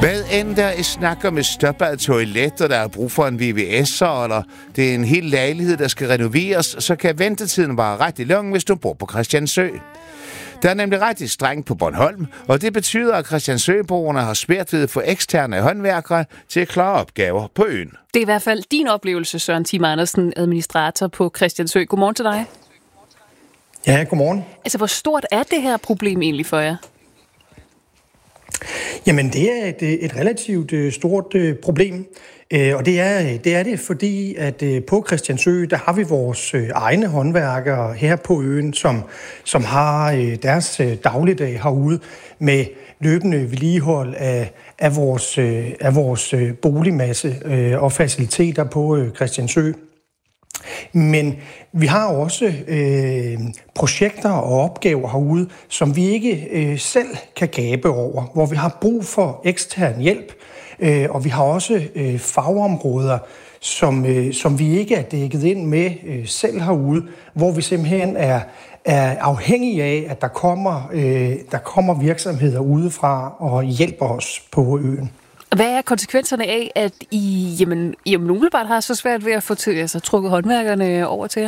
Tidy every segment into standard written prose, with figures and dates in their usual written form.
Hvad end der snakker med stopbad toilet, og der er brug for en VVS'er, eller det er en hel lejlighed, der skal renoveres, så kan ventetiden være ret lang, hvis du bor på Christiansø. Der er nemlig ret strengt på Bornholm, og det betyder, at Christiansø-borgerne har svært ved at få eksterne håndværkere til at klare opgaver på øen. Det er i hvert fald din oplevelse, Søren Tim Andersen, administrator på Christiansø. Godmorgen til dig. Ja, godmorgen. Altså, hvor stort er det her problem egentlig for jer? Jamen, det er et relativt stort problem, og det er det, fordi at på Christiansø, der har vi vores egne håndværkere her på øen, som har deres dagligdag herude med løbende vedligehold af vores boligmasse og faciliteter på Christiansø. Men vi har også projekter og opgaver herude, som vi ikke selv kan gabe over, hvor vi har brug for ekstern hjælp, og vi har også fagområder, som vi ikke er dækket ind med selv herude, hvor vi simpelthen er afhængige af, at der kommer virksomheder udefra og hjælper os på øen. Hvad er konsekvenserne af, at I umiddelbart har så svært ved at få trukket håndværkerne over til jer?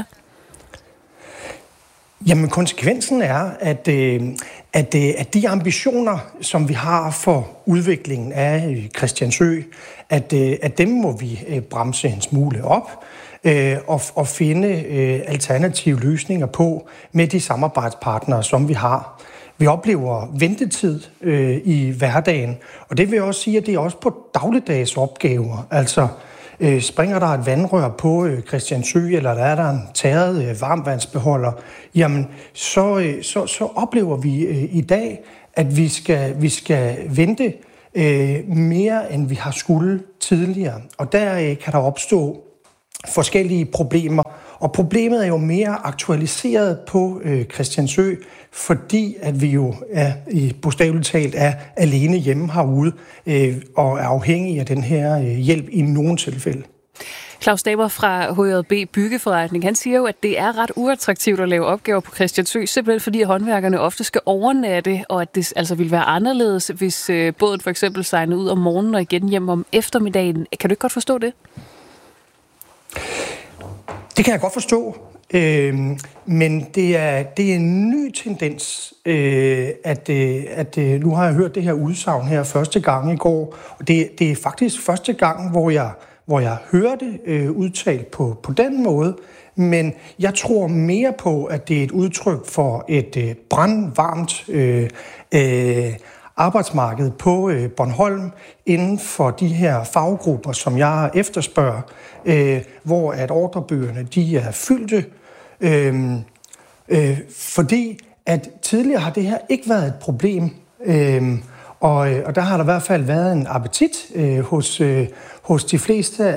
Jamen, konsekvensen er, at de ambitioner, som vi har for udviklingen af Christiansø, at dem må vi bremse en smule op og finde alternative løsninger på med de samarbejdspartnere, som vi har. Vi oplever ventetid i hverdagen, og det vil også sige, at det er også på dagligdags opgaver. Altså, springer der et vandrør på Christiansø, eller der er der en tæret varmvandsbeholder, jamen, så oplever vi i dag, at vi skal vente mere, end vi har skulle tidligere. Og der kan der opstå forskellige problemer. Og problemet er jo mere aktualiseret på Christiansø, fordi at vi jo bogstaveligt talt er alene hjemme herude og er afhængige af den her hjælp i nogle tilfælde. Claus Daber fra HJB Byggeforretning, han siger jo, at det er ret uattraktivt at lave opgaver på Christiansø, simpelthen fordi håndværkerne ofte skal overnatte, og at det altså ville være anderledes, hvis båden for eksempel sejlede ud om morgenen og igen hjem om eftermiddagen. Kan du ikke godt forstå det? Det kan jeg godt forstå, men det er en ny tendens, at nu har jeg hørt det her udsagn her første gang i går, og det er faktisk første gang, hvor jeg hører det udtalt på den måde, men jeg tror mere på, at det er et udtryk for et brandvarmt arbejdsmarked på Bornholm inden for de her faggrupper, som jeg efterspørger, hvor at ordrebøgerne de er fyldte, fordi at tidligere har det her ikke været et problem, og der har der i hvert fald været en appetit hos de fleste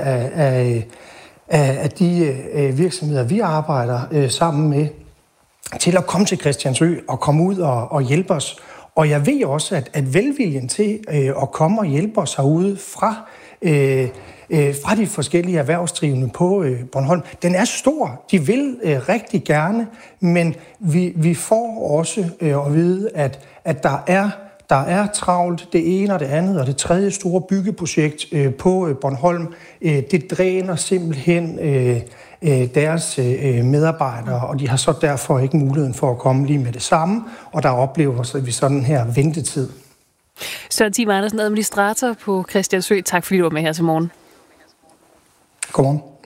af de virksomheder, vi arbejder sammen med, til at komme til Christiansø og komme ud og hjælpe os. Og jeg ved også, at velviljen til at komme og hjælpe os herude fra de forskellige erhvervsdrivende på Bornholm, den er stor. De vil rigtig gerne, men vi får også at vide, at der er travlt det ene og det andet, og det tredje store byggeprojekt på Bornholm. Det dræner simpelthen deres medarbejdere, og de har så derfor ikke muligheden for at komme lige med det samme, og der oplever vi sådan her ventetid. Søren Tim Andersen, administrator på Christiansø. Tak fordi du var med her til morgen. Godmorgen.